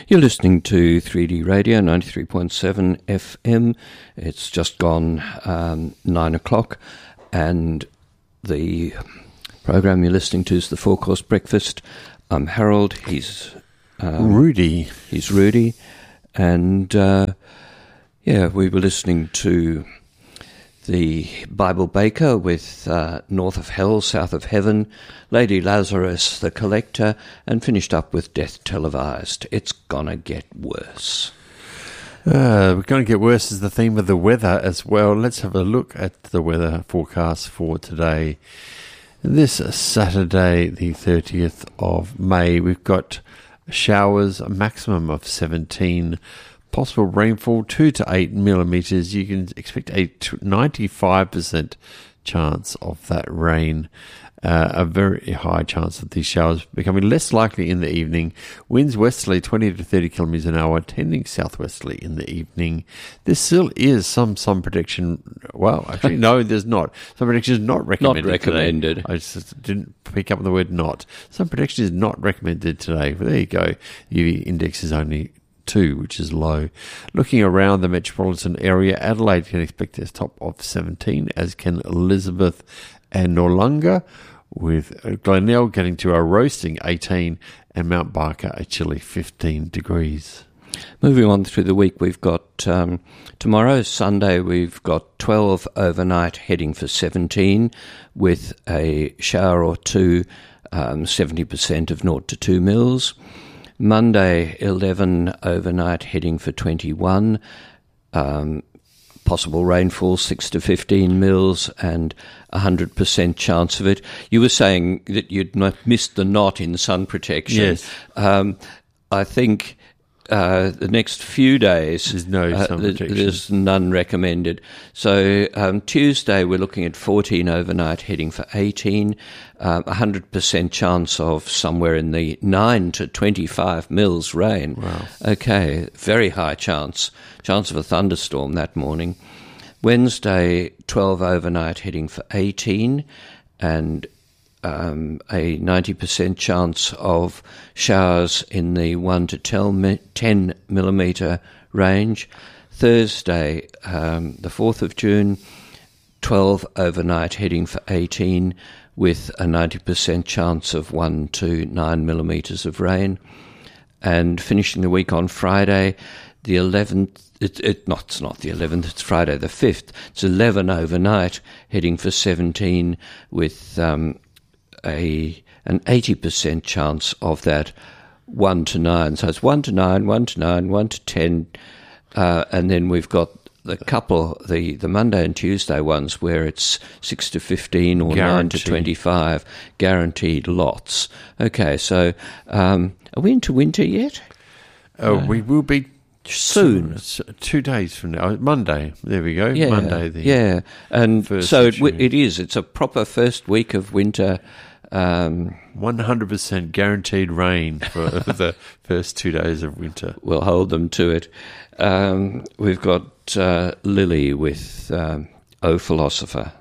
You're listening to 3D Radio 93.7 FM. It's just gone 9 o'clock, and the program you're listening to is the Four Course Breakfast. I'm Harold. He's Rudy. He's Rudy, and we were listening to the Bible Baker with North of Hell, South of Heaven, Lady Lazarus, The Collector, and finished up with Death Televised. It's gonna get worse. We're going to get worse is the theme of the weather as well. Let's have a look at the weather forecast for today. This Saturday, the 30th of May, we've got showers, a maximum of 17. Possible rainfall 2 to 8 millimetres. You can expect a 95% chance of that rain. A very high chance of these showers becoming less likely in the evening. Winds westerly 20 to 30 kilometres an hour, tending southwesterly in the evening. There still is some sun protection. Well, actually, no, there's not. Sun protection is not recommended. Not recommended. Today. I just didn't pick up on the word not. Sun protection is not recommended today. But there you go. UV index is only 2, which is low. Looking around the metropolitan area, Adelaide can expect a top of 17, as can Elizabeth and Noarlunga, with Glenelg getting to a roasting 18 and Mount Barker a chilly 15 degrees. Moving on through the week, we've got tomorrow, Sunday, we've got 12 overnight heading for 17 with a shower or two, 70% of 0 to 2 mils. Monday, 11 overnight heading for 21. Possible rainfall 6 to 15 mils and 100% chance of it. You were saying that you'd missed the not in sun protection. Yes. I think the next few days there's no sun protection. There's none recommended. So Tuesday we're looking at 14 overnight heading for 18. 100% chance of somewhere in the 9 to 25 mils rain. Wow. Okay, very high chance of a thunderstorm that morning. Wednesday, 12 overnight heading for 18, and a 90% chance of showers in the 1 to 10 millimetre range. Thursday, the 4th of June, 12 overnight heading for 18, with a 90% chance of 1 to 9 millimetres of rain. And finishing the week on Friday, the 11th, it's not the 11th, it's Friday the 5th. It's 11 overnight, heading for 17, with an 80% chance of that 1 to 9. So it's 1 to 9, 1 to 9, 1 to 10, and then we've got the Monday and Tuesday ones where it's 6 to 15 or Guaranteed. 9 to 25, guaranteed lots. Okay, so are we into winter yet? We will be soon. 2 days from now. Monday. There we go. Yeah, Monday. And so it is. It's a proper first week of winter. 100% guaranteed rain for the first 2 days of winter. We'll hold them to it. We've got Lily with O Philosopher.